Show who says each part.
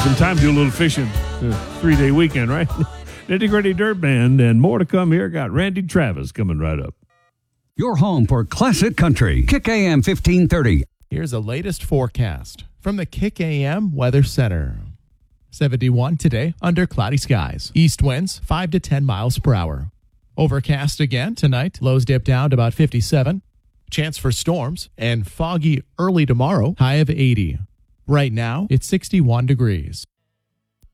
Speaker 1: some time to do a little fishing. 3-day weekend, right? Nitty Gritty Dirt Band and more to come here. Got Randy Travis coming right up.
Speaker 2: Your home for classic country. Kick AM 1530.
Speaker 3: Here's the latest forecast from the Kick AM Weather Center. 71 today under cloudy skies. East winds 5 to 10 miles per hour. Overcast again tonight. Lows dip down to about 57. Chance for storms and foggy early tomorrow. High of 80. Right now, it's 61 degrees.